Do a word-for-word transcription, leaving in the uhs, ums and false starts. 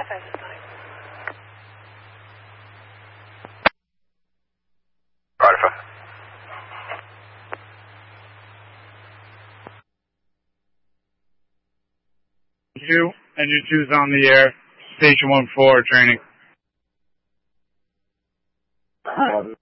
F S is fine. Roger. Two, engine two's on the air. Station one four training.